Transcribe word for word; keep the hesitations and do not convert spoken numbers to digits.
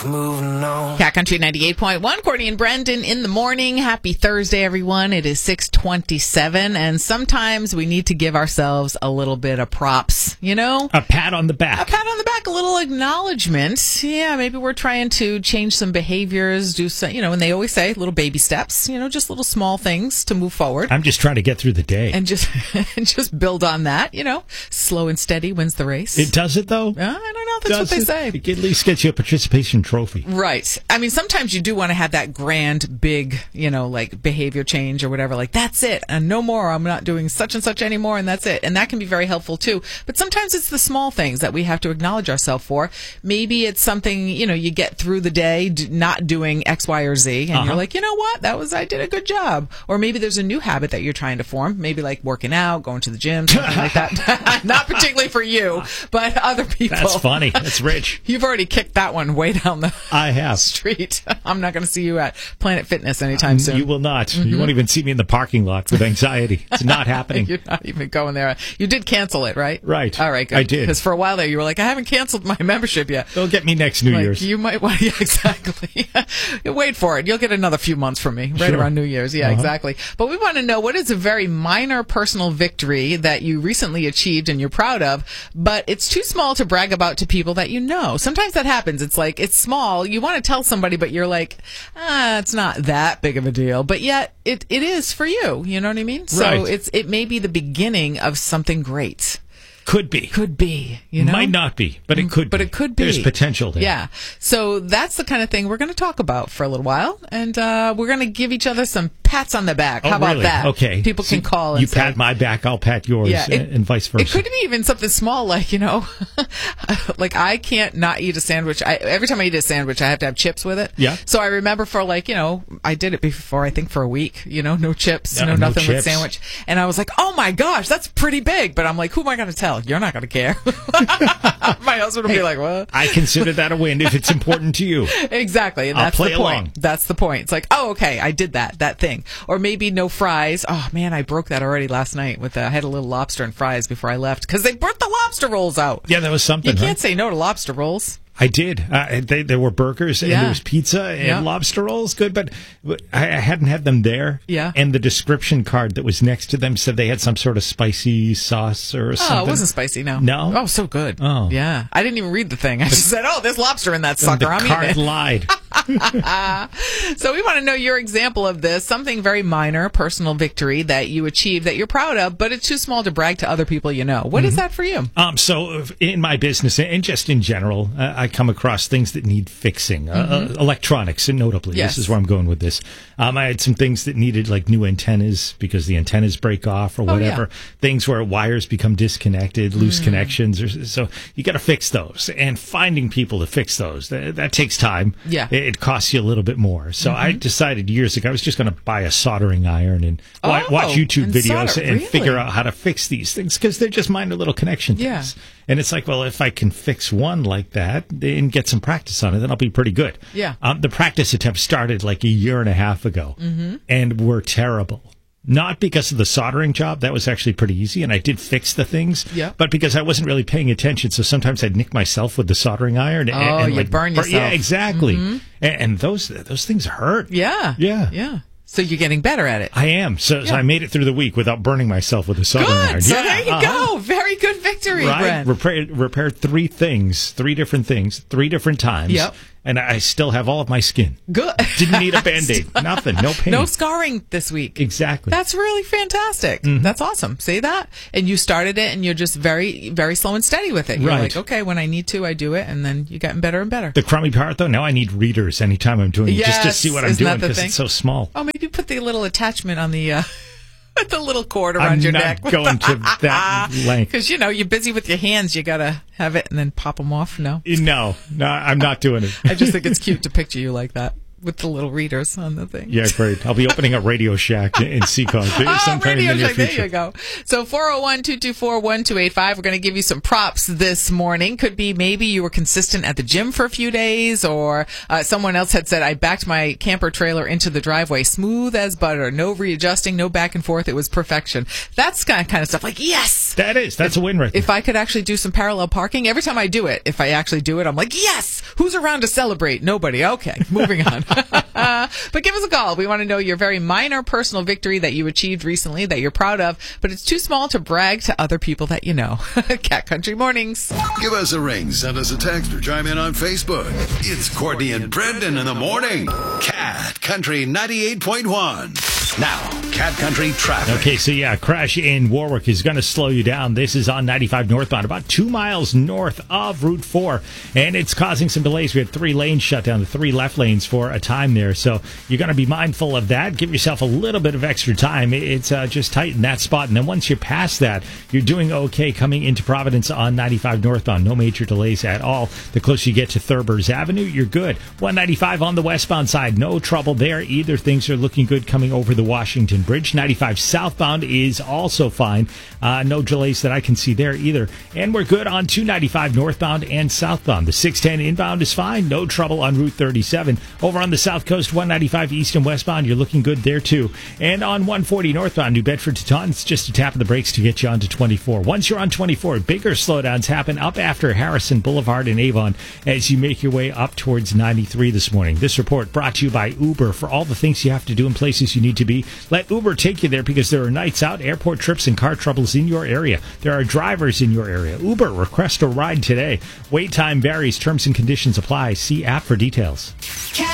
Moving on. Cat Country ninety-eight point one, Courtney and Brendan in the morning. Happy Thursday, everyone. It is six twenty-seven, and sometimes we need to give ourselves a little bit of props, you know? A pat on the back. A pat on the back, a little acknowledgement. Yeah, maybe we're trying to change some behaviors, do some, you know, and they always say little baby steps, you know, just little small things to move forward. I'm just trying to get through the day. And just and just build on that, you know. Slow and steady wins the race. It does it, though? Uh, I don't know. That's does what they it? say. It at least gets you a participation trophy. Right. I mean, sometimes you do want to have that grand, big, you know, like behavior change or whatever. Like, that's it. And no more. I'm not doing such and such anymore. And that's it. And that can be very helpful, too. But sometimes it's the small things that we have to acknowledge ourselves for. Maybe it's something, you know, you get through the day d- not doing X, Y, or Z. And uh-huh. you're like, you know what? That was, I did a good job. Or maybe there's a new habit that you're trying to form. Maybe like working out, going to the gym, something like that. Not particularly for you, but other people. That's funny. That's rich. You've already kicked that one way down the I have. street. I'm not going to see you at Planet Fitness anytime soon. You will not. Mm-hmm. You won't even see me in the parking lot with anxiety. It's not happening. You're not even going there. You did cancel it, right? Right. All right, good. I did. Because for a while there, you were like, I haven't canceled my membership yet. They'll get me next New Like, Year's. you might want, yeah, exactly. Wait for it. You'll get another few months from me, right Sure. around New Year's. Yeah, Uh-huh. exactly. But we want to know, what is a very minor personal victory that you recently achieved and you're proud of, but it's too small to brag about to people that you know? Sometimes that happens. It's like, it's small. You want to tell somebody, but you're like, ah, it's not that big of a deal. But yet, it, it is for you. You know what I mean? So Right. it's it may be the beginning of something great. Could be. Could be, you know? Might not be, but it could But be. it could be. There's potential there. Yeah. So that's the kind of thing we're going to talk about for a little while. And uh, we're going to give each other some pats on the back. Oh, How about really? that? Okay. People So can call and you say, pat my back, I'll pat yours, Yeah, it- and vice versa. it could be even something small, like, you know, like I can't not eat a sandwich. I, every time I eat a sandwich, I have to have chips with it. Yeah. So I remember for like, you know, I did it before, I think for a week, you know, no chips, No, no, no nothing with chips. sandwich. And I was like, oh my gosh, that's pretty big. But I'm like, who am I going to tell? You're not going to care. My husband will be like, what? I consider that a win if it's important to you. Exactly. And I'll that's play the point. along. That's the point. It's like, oh, okay, I did that, that thing. Or maybe no fries. Oh, man, I broke that already last night with, uh, I had a little lobster and fries before I left because they brought the lobster rolls out. Yeah, that was something. You can't right? say no to lobster rolls. I did. Uh, they, there were burgers and Yeah. there was pizza and Yeah. lobster rolls. Good, but I, I hadn't had them there. Yeah. And the description card that was next to them said they had some sort of spicy sauce or something. Oh, it wasn't spicy, no. No? Oh, so good. Oh. Yeah. I didn't even read the thing. I just said, oh, there's lobster in that sucker. The I'm card eating it. lied. So we want to know your example of this, something very minor, personal victory that you achieved that you're proud of, but it's too small to brag to other people you know. What is that for you? Um, so in my business and just in general, uh, I come across things that need fixing, uh, Mm-hmm. uh, electronics, and notably, Yes. this is where I'm going with this. Um, I had some things that needed like new antennas because the antennas break off or Oh, whatever. yeah. Things where wires become disconnected, loose Mm. connections. Or, so you got to fix those, and finding people to fix those that, that takes time. Yeah. it, it costs you a little bit more. So I decided years ago I was just going to buy a soldering iron and wa- Oh, watch YouTube and videos solder, and really? figure out how to fix these things because they're just minor little connection things. Yeah. And it's like, well, if I can fix one like that and get some practice on it, then I'll be pretty good. Yeah. Um, the practice attempt started like a year and a half ago Mm-hmm. and were terrible. Not because of the soldering job. That was actually pretty easy, and I did fix the things. Yeah. But because I wasn't really paying attention, so sometimes I'd nick myself with the soldering iron. And, Oh, and you like, burn bur- Yeah, yourself. exactly. And, and those those things hurt. Yeah. Yeah. Yeah. So you're getting better at it. I am. So, so Yeah. I made it through the week without burning myself with a soldering iron. Good. So Yeah, there you uh-huh. go. Very good victory, Right, Brent. repaired, repaired three things, three different things, three different times. Yep. And I still have all of my skin. Good. Didn't need a Band-Aid. Nothing. No pain. No scarring this week. Exactly. That's really fantastic. Mm-hmm. That's awesome. See that? And you started it and you're just very, very slow and steady with it. You're Right. like, okay, when I need to, I do it. And then you're getting better and better. The crummy part, though, now I need readers anytime I'm doing it just to Yes. see what I'm Isn't that doing the because thing? it's so small. Oh, maybe put the little attachment on the, uh, the little cord around I'm your not neck. going to that length. Because, you know, you're busy with your hands. You got to have it and then pop them off. No. No, no, I'm not doing it. I just think it's cute to picture you like that. with the little readers on the thing. Yeah, great. I'll be opening a Radio Shack in Seacog sometime Radio in the near Shack, future. there you go. So four oh one, two two four, one two eight five. We're going to give you some props this morning. Could be maybe you were consistent at the gym for a few days, or uh, someone else had said, I backed my camper trailer into the driveway smooth as butter. No readjusting, no back and forth. It was perfection. That's kind of, kind of stuff like, yes! That is. That's a win right there. If I could actually do some parallel parking, every time I do it, if I actually do it, I'm like, yes! Who's around to celebrate? Nobody. Okay, moving on. But give us a call. We want to know your very minor personal victory that you achieved recently that you're proud of, but it's too small to brag to other people that you know. Cat Country Mornings. Give us a ring, send us a text, or chime in on Facebook. It's Courtney and Brendan in the morning. Cat Country ninety-eight point one. Now, Cat Country traffic. Okay, so yeah, crash in Warwick is going to slow you down. This is on ninety-five northbound, about two miles north of Route four, and it's causing some delays. We had three lanes shut down, the three left lanes for a time there, so you're going to be mindful of that. Give yourself a little bit of extra time. It's uh, just tight in that spot, and then once you're past that, you're doing okay coming into Providence on ninety-five northbound. No major delays at all. The closer you get to Thurbers Avenue, you're good. one ninety-five on the westbound side, no trouble there either. Things are looking good coming over the Washington Bridge. ninety-five southbound is also fine. Uh, no delays that I can see there either. And we're good on two ninety-five northbound and southbound. The six ten inbound is fine. No trouble on Route thirty-seven. Over on the south coast, one ninety-five east and westbound, you're looking good there too. And on one forty northbound, New Bedford to Taunton, it's just a tap of the brakes to get you onto twenty-four. Once you're on twenty-four, bigger slowdowns happen up after Harrison Boulevard and Avon as you make your way up towards ninety-three this morning. This report brought to you by Uber. For all the things you have to do in places you need to be, let Uber take you there because there are nights out, airport trips, and car troubles in your area. There are drivers in your area. Uber, request a ride today. Wait time varies. Terms and conditions apply. See app for details.